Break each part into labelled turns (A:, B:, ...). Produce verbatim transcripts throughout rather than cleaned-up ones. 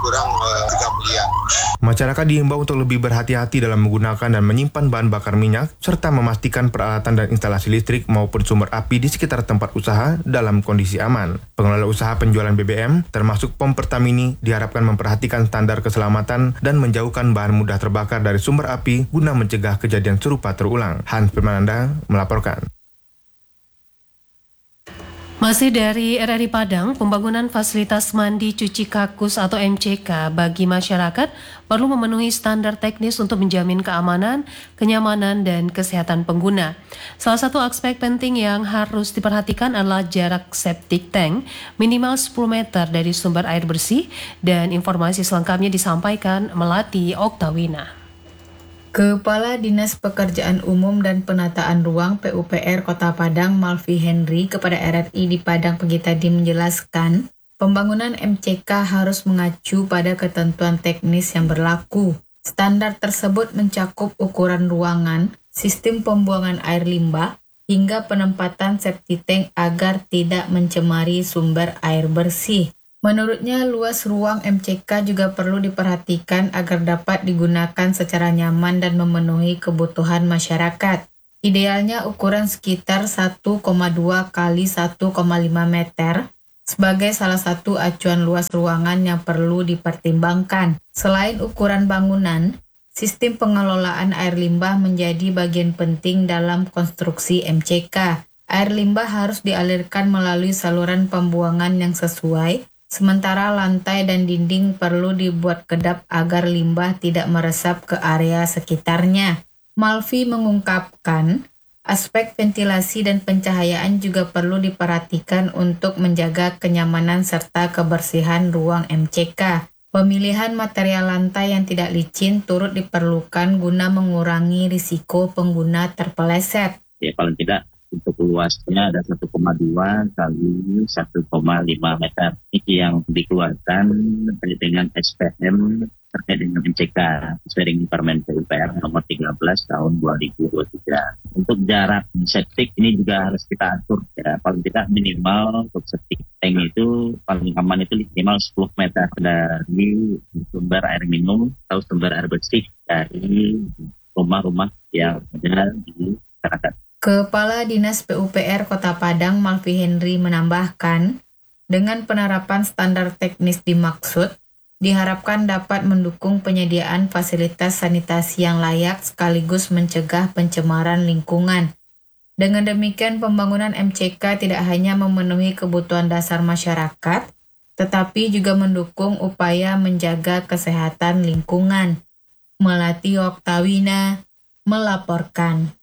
A: kurang uh, tiga miliar.
B: Masyarakat diimbau untuk lebih berhati-hati dalam menggunakan dan menyimpan bahan bakar minyak, serta memastikan peralatan dan instalasi listrik maupun sumber api di sekitar tempat usaha dalam kondisi aman. Pengelola usaha penjualan B B M, termasuk P O M Pertamini, diharapkan memperhatikan standar keselamatan dan menjauhkan bahan mudah terbakar dari sumber api guna mencegah kejadian serupa terulang. Hans Firmananda melaporkan.
C: Masih dari R R I Padang, pembangunan fasilitas mandi cuci kakus atau M C K bagi masyarakat perlu memenuhi standar teknis untuk menjamin keamanan, kenyamanan, dan kesehatan pengguna. Salah satu aspek penting yang harus diperhatikan adalah jarak septic tank minimal sepuluh meter dari sumber air bersih, dan informasi selengkapnya disampaikan Melati Oktawina.
D: Kepala Dinas Pekerjaan Umum dan Penataan Ruang P U P R Kota Padang Malvi Henry kepada R R I di Padang Pagi tadi menjelaskan, pembangunan M C K harus mengacu pada ketentuan teknis yang berlaku. Standar tersebut mencakup ukuran ruangan, sistem pembuangan air limbah, hingga penempatan septic tank agar tidak mencemari sumber air bersih. Menurutnya, luas ruang M C K juga perlu diperhatikan agar dapat digunakan secara nyaman dan memenuhi kebutuhan masyarakat. Idealnya ukuran sekitar satu koma dua kali satu koma lima meter sebagai salah satu acuan luas ruangan yang perlu dipertimbangkan. Selain ukuran bangunan, sistem pengelolaan air limbah menjadi bagian penting dalam konstruksi M C K. Air limbah harus dialirkan melalui saluran pembuangan yang sesuai, sementara lantai dan dinding perlu dibuat kedap agar limbah tidak meresap ke area sekitarnya. Malvi mengungkapkan, aspek ventilasi dan pencahayaan juga perlu diperhatikan untuk menjaga kenyamanan serta kebersihan ruang M C K. Pemilihan material lantai yang tidak licin turut diperlukan guna mengurangi risiko pengguna terpeleset.
E: Ya, paling tidak untuk luasnya ada satu koma dua kali satu koma lima meter. Ini yang dikeluarkan terkait dengan S P M terkait dengan M C K sesuai dengan Permen P U P R nomor tiga belas tahun dua ribu dua puluh tiga. Untuk jarak septic ini juga harus kita atur ya, paling tidak minimal untuk septic tank itu paling aman itu minimal sepuluh meter dari sumber air minum atau sumber air bersih dari rumah-rumah yang ada di masyarakat.
D: Kepala Dinas P U P R Kota Padang Malvi Henry menambahkan, dengan penerapan standar teknis dimaksud, diharapkan dapat mendukung penyediaan fasilitas sanitasi yang layak sekaligus mencegah pencemaran lingkungan. Dengan demikian, pembangunan M C K tidak hanya memenuhi kebutuhan dasar masyarakat, tetapi juga mendukung upaya menjaga kesehatan lingkungan. Melati Oktawina melaporkan.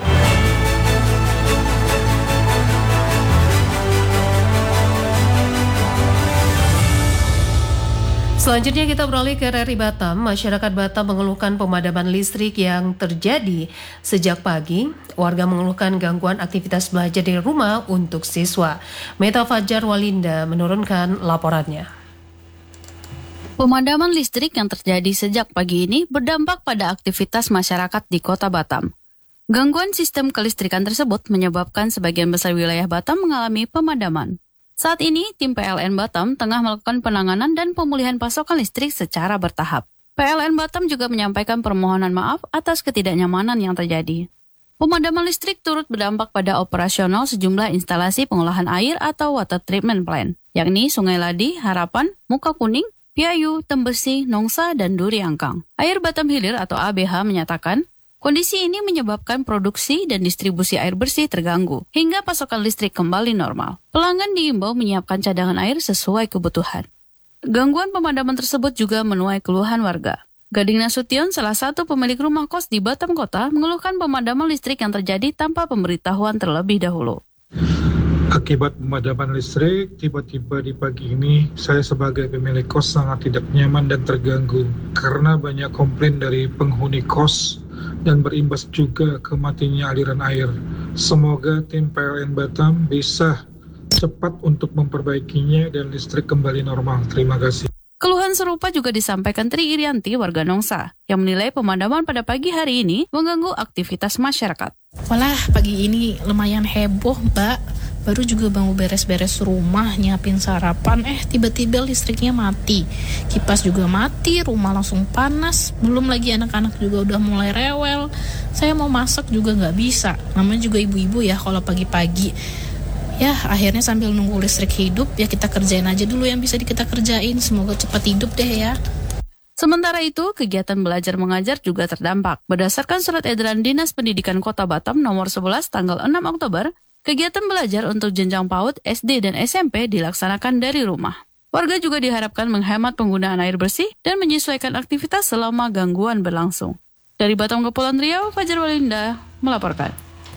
C: Selanjutnya kita beralih ke R R I Batam. Masyarakat Batam mengeluhkan pemadaman listrik yang terjadi sejak pagi. Warga mengeluhkan gangguan aktivitas belajar dari rumah untuk siswa. Meta Fajar Walinda menurunkan laporannya.
F: Pemadaman listrik yang terjadi sejak pagi ini berdampak pada aktivitas masyarakat di Kota Batam. Gangguan sistem kelistrikan tersebut menyebabkan sebagian besar wilayah Batam mengalami pemadaman. Saat ini, tim P L N Batam tengah melakukan penanganan dan pemulihan pasokan listrik secara bertahap. P L N Batam juga menyampaikan permohonan maaf atas ketidaknyamanan yang terjadi. Pemadaman listrik turut berdampak pada operasional sejumlah instalasi pengolahan air atau water treatment plant, yakni Sungai Ladi, Harapan, Muka Kuning, Piayu, Tembesi, Nongsa, dan Duri Angkang. Air Batam Hilir atau A B H menyatakan, kondisi ini menyebabkan produksi dan distribusi air bersih terganggu, hingga pasokan listrik kembali normal. Pelanggan diimbau menyiapkan cadangan air sesuai kebutuhan. Gangguan pemadaman tersebut juga menuai keluhan warga. Gading Nasution, salah satu pemilik rumah kos di Batam Kota, mengeluhkan pemadaman listrik yang terjadi tanpa pemberitahuan terlebih dahulu.
G: Akibat pemadaman listrik, tiba-tiba di pagi ini, saya sebagai pemilik kos sangat tidak nyaman dan terganggu karena banyak komplain dari penghuni kos dan berimbas juga ke matinya aliran air. Semoga tim P L N Batam bisa cepat untuk memperbaikinya dan listrik kembali normal. Terima kasih.
F: Keluhan serupa juga disampaikan Tri Irianti, warga Nongsa, yang menilai pemadaman pada pagi hari ini mengganggu aktivitas masyarakat.
H: Malah pagi ini lumayan heboh, Mbak.
A: Baru juga mau beres-beres rumah, nyiapin sarapan, eh tiba-tiba listriknya mati. Kipas juga mati, rumah langsung panas. Belum lagi anak-anak juga udah mulai rewel. Saya mau masak juga nggak bisa. Namanya juga ibu-ibu ya kalau pagi-pagi. Ya akhirnya sambil nunggu listrik hidup, ya kita kerjain aja dulu yang bisa kita kerjain. Semoga cepat hidup deh ya.
F: Sementara itu, kegiatan belajar mengajar juga terdampak. Berdasarkan surat edaran Dinas Pendidikan Kota Batam nomor sebelas tanggal enam Oktober, kegiatan belajar untuk jenjang PAUD, S D, dan S M P dilaksanakan dari rumah. Warga juga diharapkan menghemat penggunaan air bersih dan menyesuaikan aktivitas selama gangguan berlangsung. Dari Batam Kepulauan Riau, Fajar Walinda melaporkan.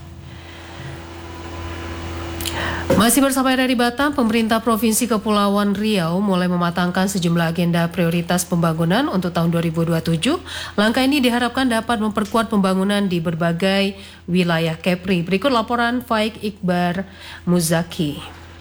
C: Masih bersama dari Batam, pemerintah Provinsi Kepulauan Riau mulai mematangkan sejumlah agenda prioritas pembangunan untuk tahun dua ribu dua puluh tujuh. Langkah ini diharapkan dapat memperkuat pembangunan di berbagai wilayah Kepri. Berikut laporan Faik Iqbar Muzaki.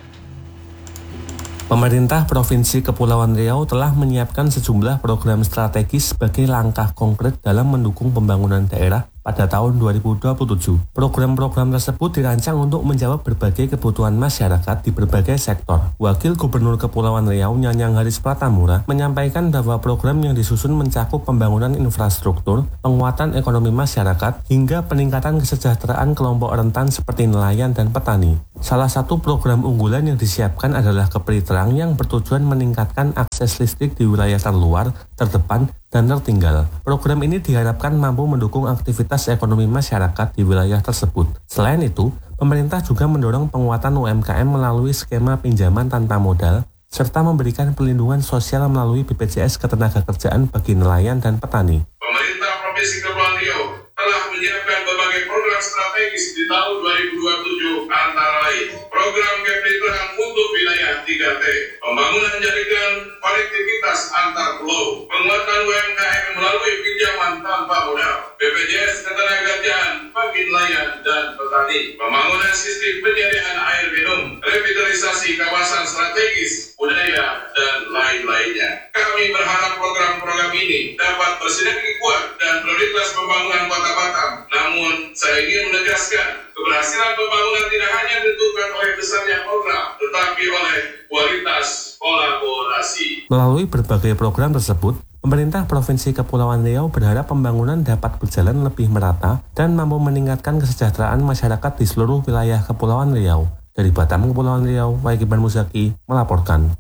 H: Pemerintah Provinsi Kepulauan Riau telah menyiapkan sejumlah program strategis sebagai langkah konkret dalam mendukung pembangunan daerah pada tahun dua ribu dua puluh tujuh. Program-program tersebut dirancang untuk menjawab berbagai kebutuhan masyarakat di berbagai sektor. Wakil Gubernur Kepulauan Riau Nyanyang Haris Pratamura menyampaikan bahwa program yang disusun mencakup pembangunan infrastruktur, penguatan ekonomi masyarakat, hingga peningkatan kesejahteraan kelompok rentan seperti nelayan dan petani. Salah satu program unggulan yang disiapkan adalah Kepri Terang yang bertujuan meningkatkan akses listrik di wilayah terluar, terdepan, dan tertinggal. Program ini diharapkan mampu mendukung aktivitas ekonomi masyarakat di wilayah tersebut. Selain itu, pemerintah juga mendorong penguatan U M K M melalui skema pinjaman tanpa modal, serta memberikan perlindungan sosial melalui B P J S Ketenagakerjaan bagi nelayan dan petani.
I: Pemerintah Provinsi Kepulauan Riau telah menyiapkan berbagai program strategis di tahun dua ribu dua puluh tujuh, antara lain program Kepri Terang untuk wilayah tiga T, pembangunan jaringan konektivitas antar pulau, penguatan U M K M melalui pinjaman tanpa modal, B P J S Ketenagakerjaan bagi nelayan dan petani, pembangunan sistem penyediaan air minum, revitalisasi kawasan strategis, budaya, dan lain-lainnya. Kami berharap program-program ini dapat bersinergi kuat dan prioritas pembangunan Kota Batam. Namun, saya ingin menegaskan, keberhasilan pembangunan tidak hanya ditentukan oleh besarnya program, tetapi oleh kualitas kolaborasi.
H: Melalui berbagai program tersebut, pemerintah Provinsi Kepulauan Riau berharap pembangunan dapat berjalan lebih merata dan mampu meningkatkan kesejahteraan masyarakat di seluruh wilayah Kepulauan Riau. Dari Batam Kepulauan Riau, Faik Iqbar Muzaki melaporkan.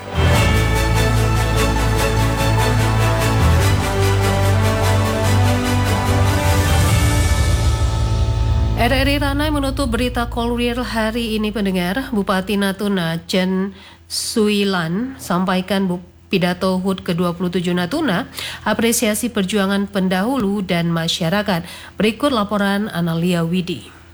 C: R R I Ranai menutup berita Kolwir hari ini pendengar. Bupati Natuna Chen Suilan sampaikan bu pidato H U D ke dua puluh tujuh Natuna, apresiasi perjuangan pendahulu dan masyarakat. Berikut laporan Analia Widi.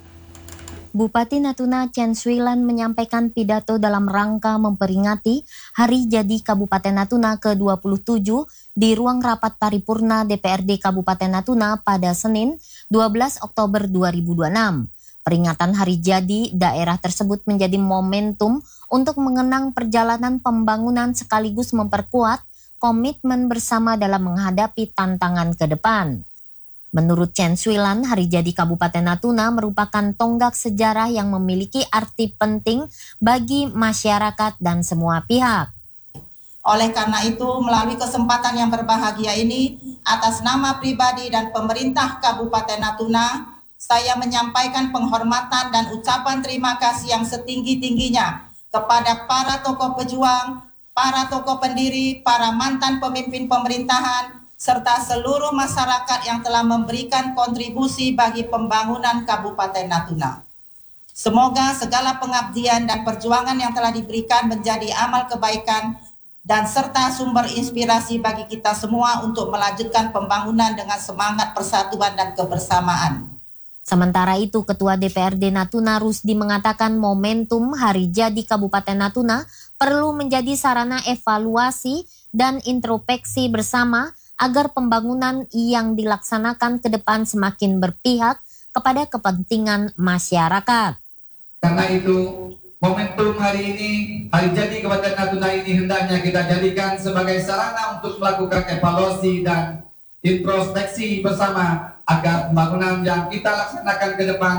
J: Bupati Natuna Chen Suilan menyampaikan pidato dalam rangka memperingati Hari Jadi Kabupaten Natuna ke dua puluh tujuh di ruang rapat paripurna D P R D Kabupaten Natuna pada Senin dua belas Oktober dua ribu dua puluh enam. Peringatan Hari Jadi daerah tersebut menjadi momentum untuk mengenang perjalanan pembangunan sekaligus memperkuat komitmen bersama dalam menghadapi tantangan ke depan. Menurut Chen Suilan, Hari Jadi Kabupaten Natuna merupakan tonggak sejarah yang memiliki arti penting bagi masyarakat dan semua pihak.
K: Oleh karena itu, melalui kesempatan yang berbahagia ini, atas nama pribadi dan pemerintah Kabupaten Natuna, saya menyampaikan penghormatan dan ucapan terima kasih yang setinggi-tingginya kepada para tokoh pejuang, para tokoh pendiri, para mantan pemimpin pemerintahan, serta seluruh masyarakat yang telah memberikan kontribusi bagi pembangunan Kabupaten Natuna. Semoga segala pengabdian dan perjuangan yang telah diberikan menjadi amal kebaikan dan serta sumber inspirasi bagi kita semua untuk melanjutkan pembangunan dengan semangat persatuan dan kebersamaan.
J: Sementara itu, Ketua D P R D Natuna Rusdi mengatakan momentum Hari Jadi Kabupaten Natuna perlu menjadi sarana evaluasi dan introspeksi bersama agar pembangunan yang dilaksanakan ke depan semakin berpihak kepada kepentingan masyarakat.
L: Karena itu, momentum hari ini, Hari Jadi Kabupaten Natuna ini hendaknya kita jadikan sebagai sarana untuk melakukan evaluasi dan introspeksi bersama agar pembangunan yang kita laksanakan ke depan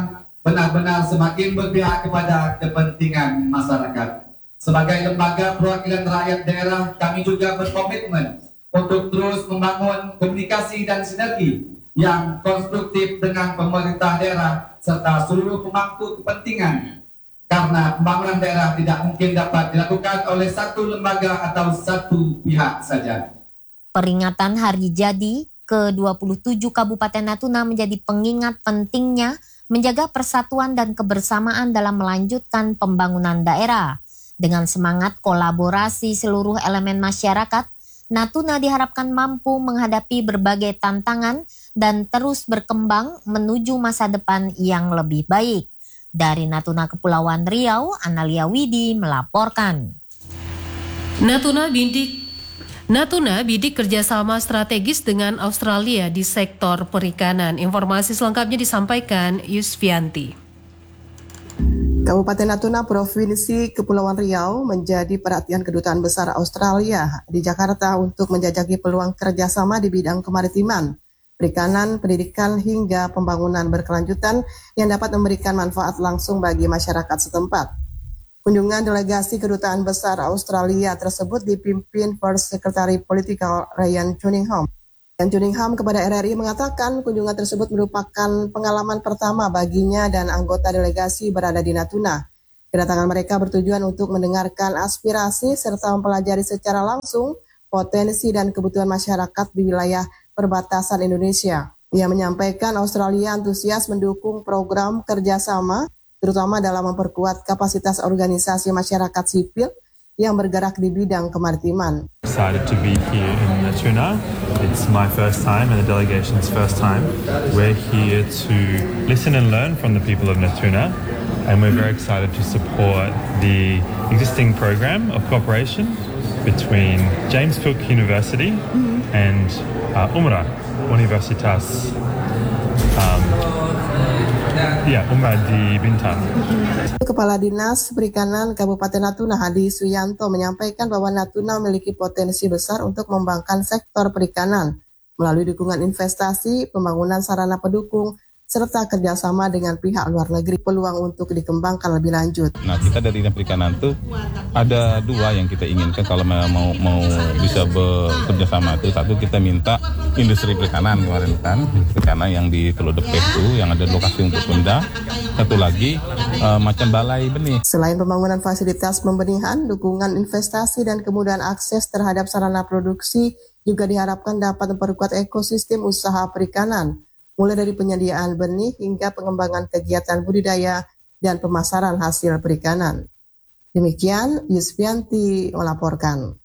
L: benar-benar semakin berpihak kepada kepentingan masyarakat. Sebagai lembaga perwakilan rakyat daerah, kami juga berkomitmen untuk terus membangun komunikasi dan sinergi yang konstruktif dengan pemerintah daerah serta seluruh pemangku kepentingan. Karena pembangunan daerah tidak mungkin dapat dilakukan oleh satu lembaga atau satu pihak saja.
J: Peringatan Hari Jadi ke dua puluh tujuh Kabupaten Natuna menjadi pengingat pentingnya menjaga persatuan dan kebersamaan dalam melanjutkan pembangunan daerah. Dengan semangat kolaborasi seluruh elemen masyarakat, Natuna diharapkan mampu menghadapi berbagai tantangan dan terus berkembang menuju masa depan yang lebih baik. Dari Natuna Kepulauan Riau, Analia Widi melaporkan.
C: Natuna bidik Natuna bidik kerjasama strategis dengan Australia di sektor perikanan. Informasi selengkapnya disampaikan Yusvianti.
M: Kabupaten Natuna, Provinsi Kepulauan Riau menjadi perhatian Kedutaan Besar Australia di Jakarta untuk menjajaki peluang kerjasama di bidang kemaritiman, perikanan, pendidikan, hingga pembangunan berkelanjutan yang dapat memberikan manfaat langsung bagi masyarakat setempat. Kunjungan delegasi Kedutaan Besar Australia tersebut dipimpin First Secretary Political Ryan Cunningham. Dan Cunningham kepada R R I mengatakan kunjungan tersebut merupakan pengalaman pertama baginya dan anggota delegasi berada di Natuna. Kedatangan mereka bertujuan untuk mendengarkan aspirasi serta mempelajari secara langsung potensi dan kebutuhan masyarakat di wilayah perbatasan Indonesia. Ia menyampaikan Australia antusias mendukung program kerjasama, terutama dalam memperkuat kapasitas organisasi masyarakat sipil yang bergerak di bidang kemaritiman.
N: Excited to be here in Natuna. It's my first time and the delegation's first time. We're here to listen and learn from the people of Natuna, and we're very excited to support the existing program of cooperation between James Cook University and uh, Umrah Universitas. Um, Ya, Umrah di Bintan.
M: Kepala Dinas Perikanan Kabupaten Natuna Hadi Suyanto menyampaikan bahwa Natuna memiliki potensi besar untuk mengembangkan sektor perikanan melalui dukungan investasi, pembangunan sarana pendukung, serta kerjasama dengan pihak luar negeri. Peluang untuk dikembangkan lebih lanjut.
O: Nah, kita dari Dinas Perikanan itu ada dua yang kita inginkan kalau mau mau bisa bekerja sama itu. Satu, kita minta industri perikanan kemarin kan, perikanan yang di Teluk Depek itu yang ada lokasi untuk rendah. Satu lagi uh, macam balai benih.
M: Selain pembangunan fasilitas pembenihan, dukungan investasi dan kemudahan akses terhadap sarana produksi juga diharapkan dapat memperkuat ekosistem usaha perikanan, mulai dari penyediaan benih hingga pengembangan kegiatan budidaya dan pemasaran hasil perikanan. Demikian, Yusvianti melaporkan.